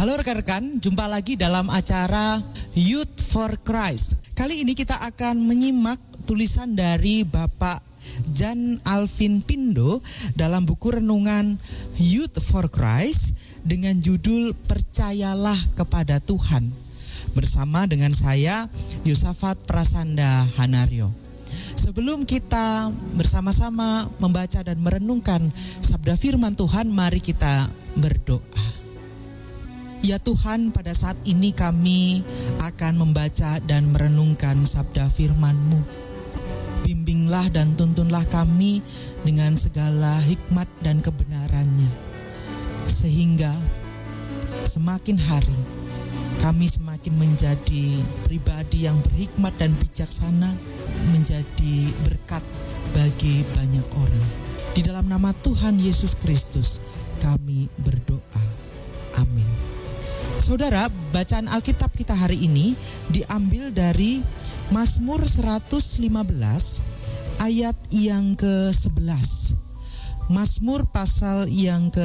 Halo rekan-rekan, jumpa lagi dalam acara Youth for Christ. Kali ini kita akan menyimak tulisan dari Bapak Jan Alvin Pindo dalam buku renungan Youth for Christ dengan judul Percayalah kepada Tuhan. Bersama dengan saya, Yosafat Prasanda Hanario. Sebelum kita bersama-sama membaca dan merenungkan sabda firman Tuhan, mari kita berdoa. Ya Tuhan, pada saat ini kami akan membaca dan merenungkan sabda firman-Mu. Bimbinglah dan tuntunlah kami dengan segala hikmat dan kebenarannya, sehingga semakin hari kami semakin menjadi pribadi yang berhikmat dan bijaksana, menjadi berkat bagi banyak orang. Di dalam nama Tuhan Yesus Kristus kami berdoa. Amin. Saudara, bacaan Alkitab kita hari ini diambil dari Mazmur 115 ayat yang ke-11. Mazmur pasal yang